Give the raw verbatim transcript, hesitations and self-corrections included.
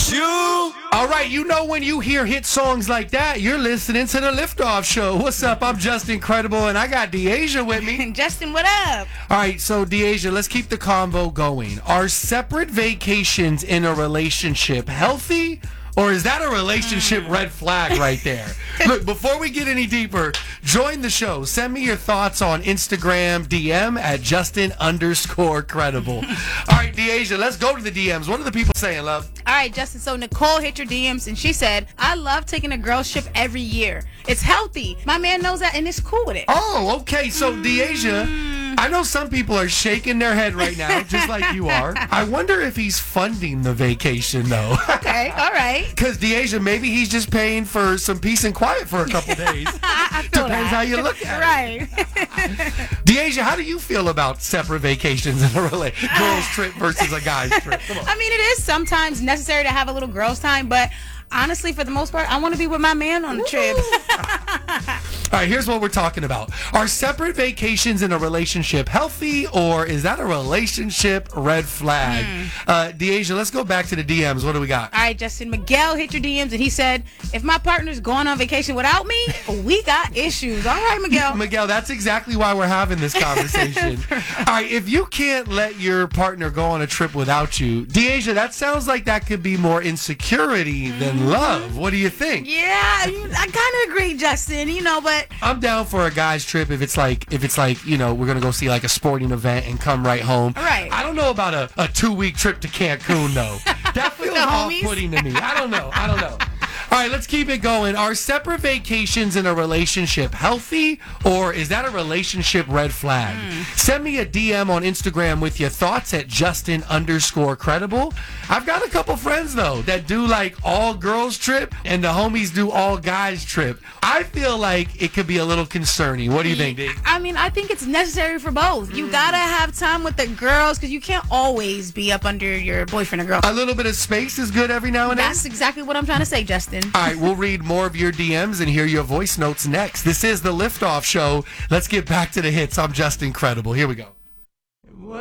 you. All right, you know when you hear hit songs like that, you're listening to the Liftoff Show. What's up? I'm Just Incredible, and I got Deasia with me. Justin, what up? All right, so Deasia, let's keep the convo going. Are separate vacations in a relationship healthy? Or is that a relationship red flag right there? Look, before we get any deeper, join the show. Send me your thoughts on Instagram, D M at Justin underscore credible. All right, Deasia, let's go to the D Ms. What are the people saying, love? All right, Justin. So Nicole hit your D Ms and she said, I love taking a girls trip every year. It's healthy. My man knows that and it's cool with it. Oh, okay. So, Deasia, I know some people are shaking their head right now, just like you are. I wonder if he's funding the vacation, though. Okay, all right. Because, Deasia, maybe he's just paying for some peace and quiet for a couple days. I, I feel Depends that. how you look at right. it. Deasia, how do you feel about separate vacations in a rela- girls' trip versus a guy's trip? Come on. I mean, it is sometimes necessary to have a little girls' time, but honestly, for the most part, I want to be with my man on the trip. All right, here's what we're talking about. Are separate vacations in a relationship healthy, or is that a relationship red flag? Mm. Uh, Deasia, let's go back to the D Ms. What do we got? All right, Justin. Miguel hit your D Ms, and he said, if my partner's going on vacation without me, we got issues. All right, Miguel. Miguel, that's exactly why we're having this conversation. All right, if you can't let your partner go on a trip without you, Deasia, that sounds like that could be more insecurity mm. than love. What do you think? Yeah, I kind of agree, Justin. You know, but I'm down for a guy's trip if it's like if it's like you know we're gonna go see like a sporting event and come right home. Right. I don't know about a, a two week trip to Cancun though. That feels off-putting to me. I don't know. I don't know. All right, let's keep it going. Are separate vacations in a relationship healthy, or is that a relationship red flag? Mm. Send me a D M on Instagram with your thoughts at Justin underscore credible. I've got a couple friends, though, that do like all girls trip, and the homies do all guys trip. I feel like it could be a little concerning. What do you think, Dee? I mean, I think it's necessary for both. You mm. got to have time with the girls, because you can't always be up under your boyfriend or girlfriend. A little bit of space is good every now and then? That's exactly what I'm trying to say, Justin. All right, we'll read more of your D Ms and hear your voice notes next. This is the Liftoff Show. Let's get back to the hits. I'm Just Incredible. Here we go.